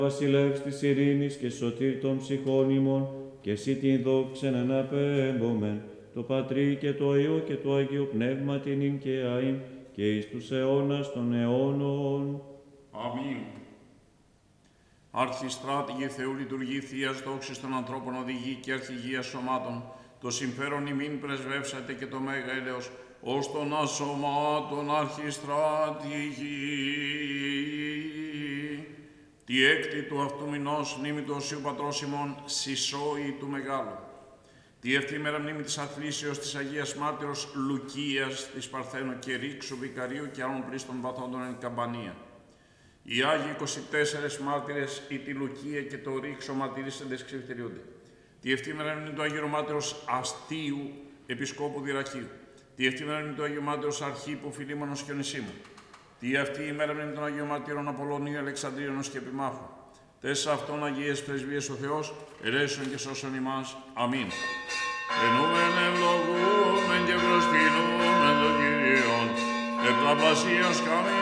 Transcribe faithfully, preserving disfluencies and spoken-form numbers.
Βασιλεύς της ειρήνης και σωτήρ των ψυχών ημών, και εσύ την δόξεν αναπέμπομεν, το Πατρί και το Υιό και το Αγίο Πνεύμα την νυν και αΐν, και εις τους αιώνας των αιώνων. Αμήν. Αρχιστράτηγε Θεού λειτουργεί Θείας δόξης των ανθρώπων οδηγεί και αρχηγία σωμάτων, το συμφέρον ημίν πρεσβεύσατε και το μέγα έλεος, ως των ασωμάτων αρχιστράτηγη. Τη έκτη του αυτού μηνός μνήμη του Οσίου Πατρός ημών Σισόη του Μεγάλου. Τη ευτήμερα μνήμη της αθλήσεως της Αγίας Μάρτυρος Λουκίας της Παρθένου και Ρίξου Βικαρίου και άλλων πλήστων βαθόντων εν Καμπανία. Οι Άγιοι είκοσι τέσσερις μάρτυρες, η τη Λουκία και το Ρίξο μαρτυρήσαντες ξεφτεριούνται. Τη ευτήμερα μνήμη του Αγίου Μάρτυρος Αστείου Επισκόπου Δυραχείου. Τη ευτήμερα μνήμη του Αγίου Μάρτυρος Αρχίπου Φιλίμωνος και Ονησίμου. Τη αυτή η μέρα μνήμη των Αγίων Μαρτύρων Απολλωνίου, Αλεξανδρίωνος και Επιμάχου. Τες αυτών Αγίες Πρεσβείες ο Θεός, ελέησον και σώσον ημάς. Αμήν. Ενούμεν ευλογούμεν και προσκυνούμεν τον Κύριον, επταπλασίως καμήν.